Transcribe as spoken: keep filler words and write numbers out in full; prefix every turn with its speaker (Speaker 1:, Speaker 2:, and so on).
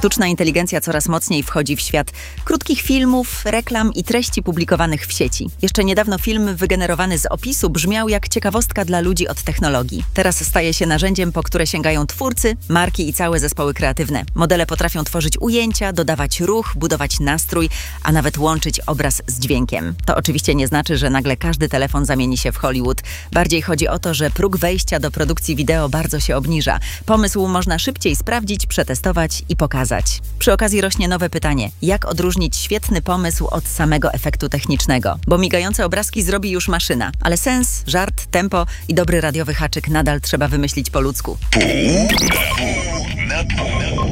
Speaker 1: Sztuczna inteligencja coraz mocniej wchodzi w świat krótkich filmów, reklam i treści publikowanych w sieci. Jeszcze niedawno film wygenerowany z opisu brzmiał jak ciekawostka dla ludzi od technologii. Teraz staje się narzędziem, po które sięgają twórcy, marki i całe zespoły kreatywne. Modele potrafią tworzyć ujęcia, dodawać ruch, budować nastrój, a nawet łączyć obraz z dźwiękiem. To oczywiście nie znaczy, że nagle każdy telefon zamieni się w Hollywood. Bardziej chodzi o to, że próg wejścia do produkcji wideo bardzo się obniża. Pomysł można szybciej sprawdzić, przetestować i pokazać. Przy okazji rośnie nowe pytanie: jak odróżnić świetny pomysł od samego efektu technicznego? Bo migające obrazki zrobi już maszyna, ale sens, żart, tempo i dobry radiowy haczyk nadal trzeba wymyślić po ludzku.
Speaker 2: Pół na pół.